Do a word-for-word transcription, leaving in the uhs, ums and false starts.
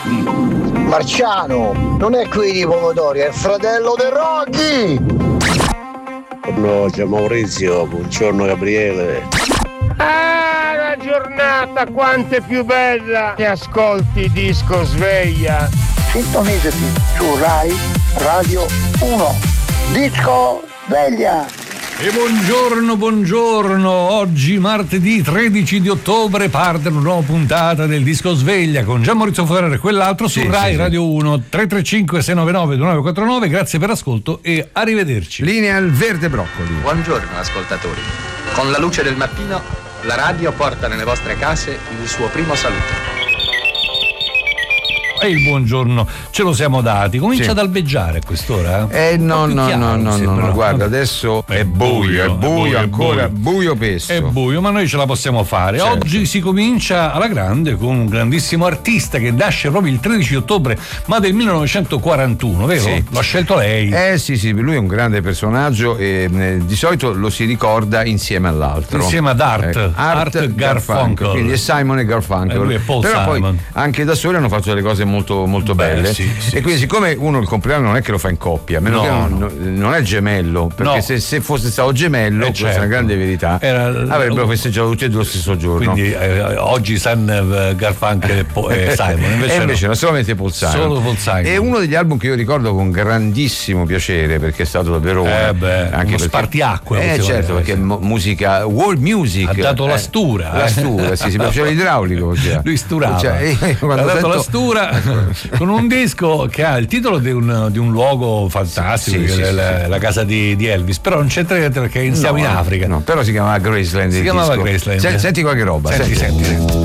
Marciano, non è qui di pomodori, è il fratello De Rocchi! Buongiorno, c'è Maurizio, buongiorno Gabriele. Ah, la giornata quanto è più bella che ascolti Disco Sveglia. Sintonizzati su Rai Radio uno. Disco Sveglia! E buongiorno, buongiorno, oggi martedì tredici di ottobre parte una nuova puntata del Disco Sveglia con Gian Maurizio Ferrari e quell'altro su sì, Rai sì, Radio uno, tre tre cinque sei nove nove due nove quattro nove, grazie per l'ascolto e arrivederci. Linea al verde broccoli. Buongiorno ascoltatori, con la luce del mattino la radio porta nelle vostre case il suo primo saluto. E il buongiorno ce lo siamo dati. Comincia sì. ad albeggiare a quest'ora? Eh no, no, chiaro, no, no, no, no, guarda, adesso è è buio, è buio, buio, ancora è buio. buio pesto. È buio, ma noi ce la possiamo fare. Certo. Oggi si comincia alla grande con un grandissimo artista che nasce proprio il tredici ottobre, ma del millenovecentoquarantuno, vero? Sì. L'ha scelto lei. Eh sì, sì, lui è un grande personaggio e eh, di solito lo si ricorda insieme all'altro. Insieme ad Art, Eh, Art, Art Garfunkel. Quindi è Simon e Garfunkel. E lui è Paul Però Simon. poi anche da soli hanno fatto delle cose molto, molto belle. Beh, sì, sì, e quindi sì. siccome uno il compleanno non è che lo fa in coppia, a meno No, che non, no. non è gemello, perché No. se, se fosse stato gemello, Eh, questa è certo. una grande verità, Era- avrebbero festeggiato tutti e due lo stesso giorno. Quindi eh, oggi San eh, Garfunkel e, Po- e Simon. Invece, e invece no. no, solamente Paul Simon. Solo Paul Simon. È uno degli album che io ricordo con grandissimo piacere perché è stato davvero Eh beh, anche uno perché, spartiacque, eh possiamo certo, dire, perché sì. mo- musica world music Ha dato eh, la stura, la eh. stura, sì, si faceva l'idraulico cioè. Lui sturava. Cioè, eh, ha quando dato sento- la stura con un disco che ha il titolo di un, di un luogo fantastico, Sì, che sì, è sì, la, sì. la casa di, di Elvis, però non c'entra niente perché siamo No, in Africa. no, però si chiamava Graceland Si il chiamava disco. Graceland. Se- senti qualche roba Senti, senti. senti, senti.